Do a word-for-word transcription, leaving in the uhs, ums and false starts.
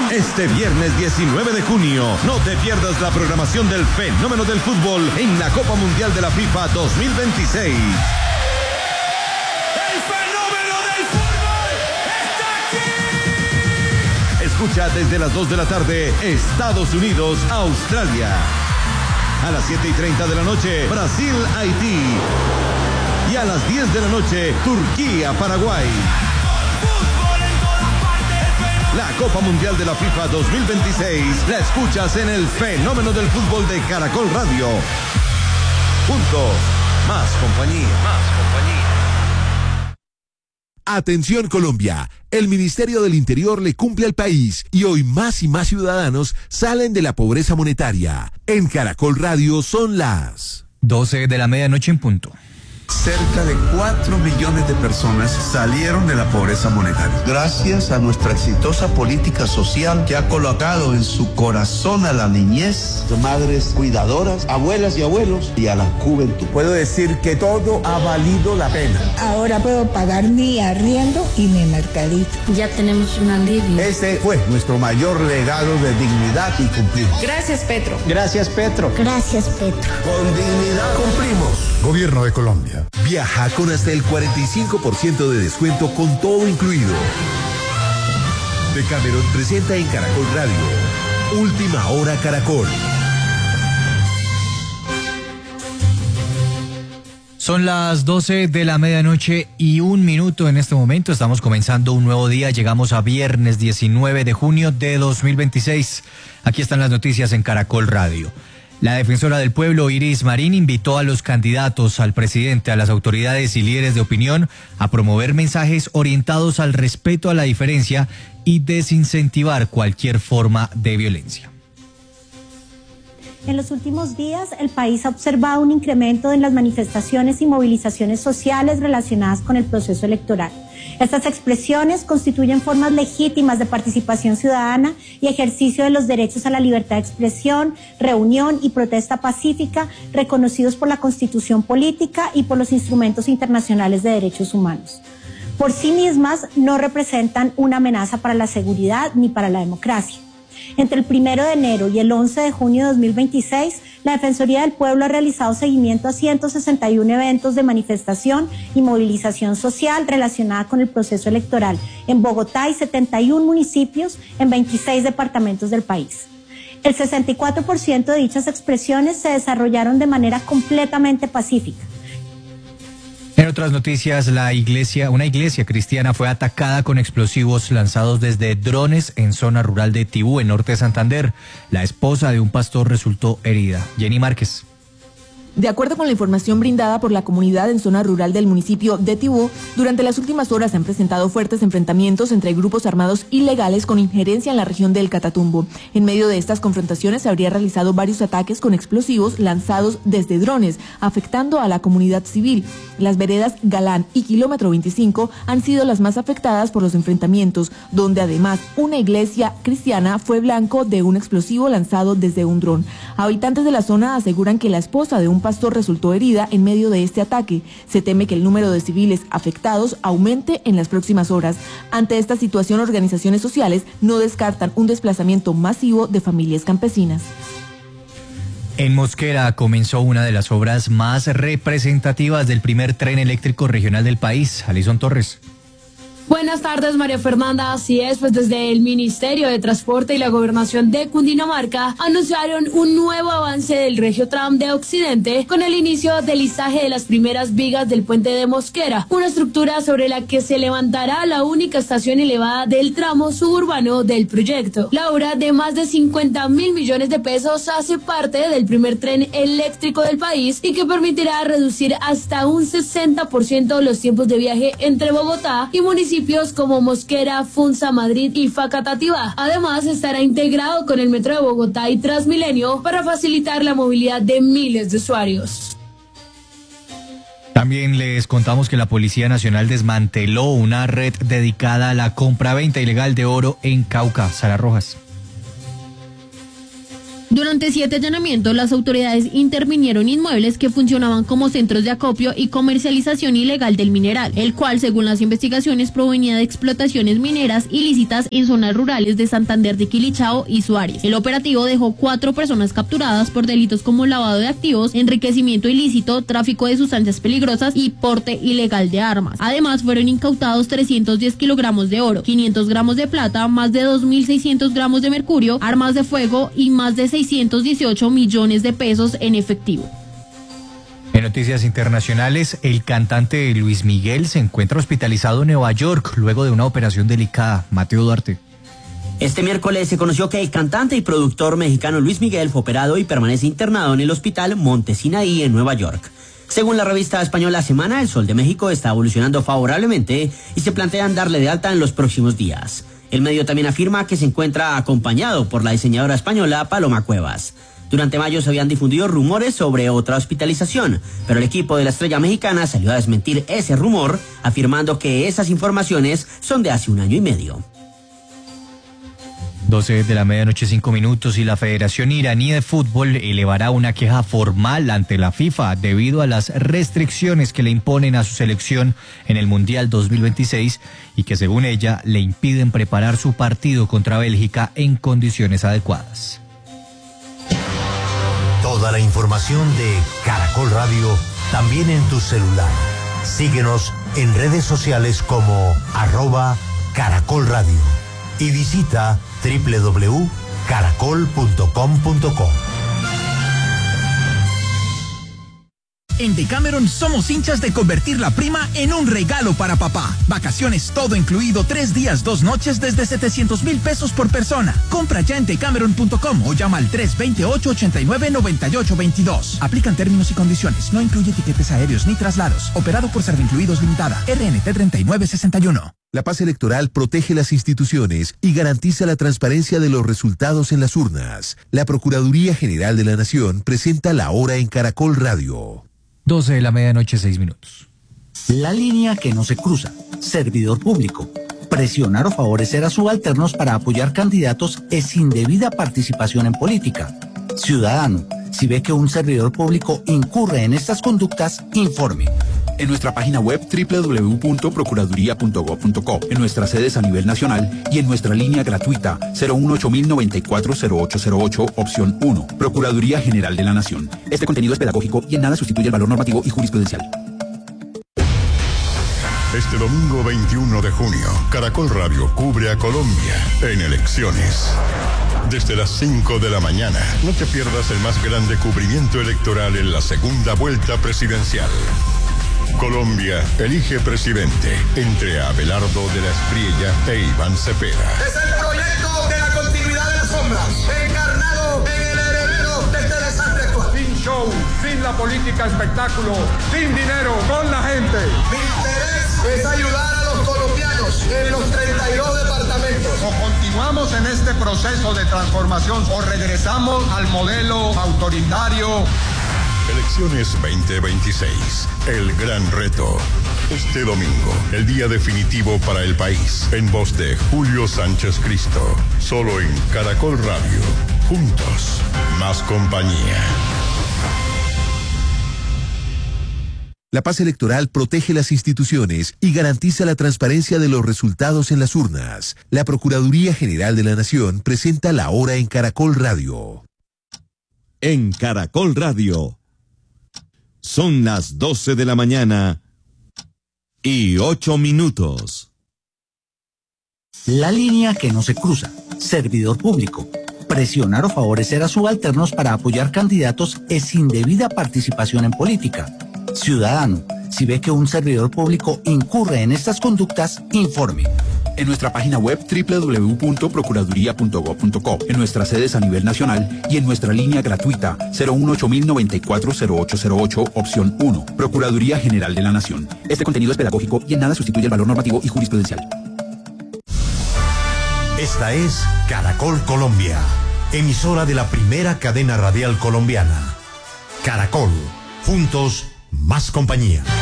Este viernes diecinueve de junio, no te pierdas la programación del fenómeno del fútbol en la Copa Mundial de la FIFA dos mil veintiséis. ¡El fenómeno del fútbol está aquí! Escucha desde las dos de la tarde, Estados Unidos, Australia. A las siete y treinta de la noche, Brasil, Haití. Y a las diez de la noche, Turquía, Paraguay. La Copa Mundial de la FIFA dos mil veintiséis la escuchas en el fenómeno del fútbol de Caracol Radio. Juntos, más compañía. Más compañía. Atención Colombia, el Ministerio del Interior le cumple al país y hoy más y más ciudadanos salen de la pobreza monetaria. En Caracol Radio son las doce de la medianoche en punto. Cerca de cuatro millones de personas salieron de la pobreza monetaria. Gracias a nuestra exitosa política social que ha colocado en su corazón a la niñez, madres cuidadoras, abuelas y abuelos y a la juventud. Puedo decir que todo ha valido la pena. Ahora puedo pagar mi arriendo y mi mercadito. Ya tenemos un alivio. Ese fue nuestro mayor legado de dignidad y cumplimos. Gracias, Petro. Gracias, Petro. Gracias, Petro. Con dignidad cumplimos. Gobierno de Colombia. Viaja con hasta el cuarenta y cinco por ciento de descuento con todo incluido. Decameron presenta en Caracol Radio. Última hora Caracol. Son las doce de la medianoche y un minuto en este momento. Estamos comenzando un nuevo día. Llegamos a viernes diecinueve de junio de dos mil veintiséis. Aquí están las noticias en Caracol Radio. La defensora del pueblo, Iris Marín, invitó a los candidatos, al presidente, a las autoridades y líderes de opinión a promover mensajes orientados al respeto a la diferencia y desincentivar cualquier forma de violencia. En los últimos días, el país ha observado un incremento en las manifestaciones y movilizaciones sociales relacionadas con el proceso electoral. Estas expresiones constituyen formas legítimas de participación ciudadana y ejercicio de los derechos a la libertad de expresión, reunión y protesta pacífica reconocidos por la Constitución Política y por los instrumentos internacionales de derechos humanos. Por sí mismas no representan una amenaza para la seguridad ni para la democracia. Entre el primero de enero y el once de junio de dos mil veintiséis, la Defensoría del Pueblo ha realizado seguimiento a ciento sesenta y uno eventos de manifestación y movilización social relacionada con el proceso electoral en Bogotá y setenta y uno municipios en veintiséis departamentos del país. El sesenta y cuatro por ciento de dichas expresiones se desarrollaron de manera completamente pacífica. En otras noticias, la iglesia, una iglesia cristiana fue atacada con explosivos lanzados desde drones en zona rural de Tibú, en norte de Santander. La esposa de un pastor resultó herida. Jenny Márquez. De acuerdo con la información brindada por la comunidad en zona rural del municipio de Tibú, durante las últimas horas se han presentado fuertes enfrentamientos entre grupos armados ilegales con injerencia en la región del Catatumbo. En medio de estas confrontaciones se habría realizado varios ataques con explosivos lanzados desde drones, afectando a la comunidad civil. Las veredas Galán y Kilómetro veinticinco han sido las más afectadas por los enfrentamientos, donde además una iglesia cristiana fue blanco de un explosivo lanzado desde un dron. Habitantes de la zona aseguran que la esposa de un pastor resultó herida en medio de este ataque. Se teme que el número de civiles afectados aumente en las próximas horas. Ante esta situación, organizaciones sociales no descartan un desplazamiento masivo de familias campesinas. En Mosquera comenzó una de las obras más representativas del primer tren eléctrico regional del país. Alison Torres. Buenas tardes, María Fernanda. Así es, pues desde el Ministerio de Transporte y la Gobernación de Cundinamarca anunciaron un nuevo avance del Regiotram de Occidente con el inicio del izaje de las primeras vigas del puente de Mosquera, una estructura sobre la que se levantará la única estación elevada del tramo suburbano del proyecto. La obra, de más de cincuenta mil millones de pesos, hace parte del primer tren eléctrico del país y que permitirá reducir hasta un sesenta por ciento los tiempos de viaje entre Bogotá y municipios como Mosquera, Funza, Madrid y Facatativá. Además, estará integrado con el Metro de Bogotá y Transmilenio para facilitar la movilidad de miles de usuarios. También les contamos que la Policía Nacional desmanteló una red dedicada a la compra-venta ilegal de oro en Cauca. Sara Rojas. Durante siete allanamientos, las autoridades intervinieron inmuebles que funcionaban como centros de acopio y comercialización ilegal del mineral, el cual, según las investigaciones, provenía de explotaciones mineras ilícitas en zonas rurales de Santander de Quilichao y Suárez. El operativo dejó cuatro personas capturadas por delitos como lavado de activos, enriquecimiento ilícito, tráfico de sustancias peligrosas y porte ilegal de armas. Además, fueron incautados trescientos diez kilogramos de oro, quinientos gramos de plata, más de dos mil seiscientos gramos de mercurio, armas de fuego y más de seiscientos dieciocho millones de pesos en efectivo. En noticias internacionales, el cantante Luis Miguel se encuentra hospitalizado en Nueva York luego de una operación delicada. Mateo Duarte. Este miércoles se conoció que el cantante y productor mexicano Luis Miguel fue operado y permanece internado en el hospital Monte Sinaí en Nueva York. Según la revista española Semana, el Sol de México está evolucionando favorablemente y se plantean darle de alta en los próximos días. El medio también afirma que se encuentra acompañado por la diseñadora española Paloma Cuevas. Durante mayo se habían difundido rumores sobre otra hospitalización, pero el equipo de la estrella mexicana salió a desmentir ese rumor, afirmando que esas informaciones son de hace un año y medio. doce de la medianoche, cinco minutos, y la Federación Iraní de Fútbol elevará una queja formal ante la FIFA debido a las restricciones que le imponen a su selección en el Mundial dos mil veintiséis y que, según ella, le impiden preparar su partido contra Bélgica en condiciones adecuadas. Toda la información de Caracol Radio también en tu celular. Síguenos en redes sociales como arroba Caracol Radio y visita doble u doble u doble u punto caracol punto com punto co. En Decameron somos hinchas de convertir la prima en un regalo para papá. Vacaciones todo incluido, tres días, dos noches desde setecientos mil pesos por persona. Compra ya en decameron punto com o llama al tres dos ocho, ocho nueve, nueve ocho dos dos. Aplican términos y condiciones. No incluye tiquetes aéreos ni traslados. Operado por Servincluidos Limitada. R N T treinta y nueve sesenta y uno. La paz electoral protege las instituciones y garantiza la transparencia de los resultados en las urnas. La Procuraduría General de la Nación presenta la hora en Caracol Radio. doce de la medianoche, seis minutos. La línea que no se cruza. Servidor público. Presionar o favorecer a subalternos para apoyar candidatos es indebida participación en política. Ciudadano, si ve que un servidor público incurre en estas conductas, informe. En nuestra página web doble u doble u doble u punto procuraduría punto gob punto co, en nuestras sedes a nivel nacional y en nuestra línea gratuita cero uno ocho mil noventa y cuatro cero ocho cero ocho, opción uno. Procuraduría General de la Nación. Este contenido es pedagógico y en nada sustituye el valor normativo y jurisprudencial. Este domingo veintiuno de junio, Caracol Radio cubre a Colombia en elecciones. Desde las cinco de la mañana, no te pierdas el más grande cubrimiento electoral en la segunda vuelta presidencial. Colombia elige presidente entre Abelardo de la Espriella e Iván Cepeda. Es el proyecto de la continuidad de las sombras, encarnado en el heredero de este desastre actual. Sin show, sin la política espectáculo, sin dinero, con la gente. Mi interés es ayudar a los colombianos en los treinta y dos departamentos. O continuamos en este proceso de transformación o regresamos al modelo autoritario. Elecciones veinte veintiséis, el gran reto. Este domingo, el día definitivo para el país. En voz de Julio Sánchez Cristo. Solo en Caracol Radio. Juntos, más compañía. La paz electoral protege las instituciones y garantiza la transparencia de los resultados en las urnas. La Procuraduría General de la Nación presenta la hora en Caracol Radio. En Caracol Radio. Son las doce de la mañana y ocho minutos. La línea que no se cruza. Servidor público. Presionar o favorecer a subalternos para apoyar candidatos es indebida participación en política. Ciudadano, si ve que un servidor público incurre en estas conductas, informe. En nuestra página web doble u doble u doble u punto procuraduría punto gob punto co, en nuestras sedes a nivel nacional y en nuestra línea gratuita cero uno ocho mil noventa y cuatro cero ocho cero ocho, opción uno. Procuraduría General de la Nación. Este contenido es pedagógico y en nada sustituye el valor normativo y jurisprudencial. Esta es Caracol Colombia, emisora de la primera cadena radial colombiana. Caracol, juntos, más compañía.